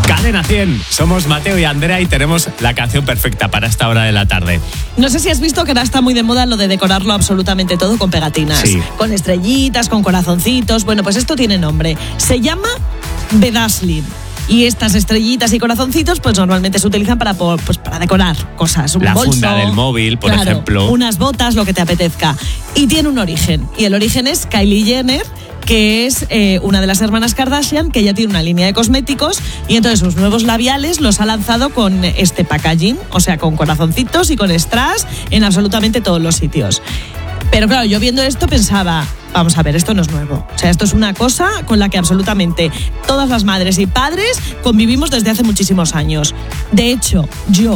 Cadena 100, somos Mateo y Andrea y tenemos la canción perfecta para esta hora de la tarde. No sé si has visto que ahora está muy de moda lo de decorarlo absolutamente todo con pegatinas. Sí. Con estrellitas, con corazoncitos. Bueno, pues esto tiene nombre. Se llama bedazzling. Y estas estrellitas y corazoncitos pues normalmente se utilizan para decorar cosas. Un la bolso, funda del móvil, por claro, ejemplo. Unas botas, lo que te apetezca. Y tiene un origen. Y el origen es Kylie Jenner, que es una de las hermanas Kardashian, que ya tiene una línea de cosméticos y entonces sus nuevos labiales los ha lanzado con este packaging, o sea, con corazoncitos y con strass en absolutamente todos los sitios. Pero claro, yo viendo esto pensaba, vamos a ver, esto no es nuevo. O sea, esto es una cosa con la que absolutamente todas las madres y padres convivimos desde hace muchísimos años. De hecho, yo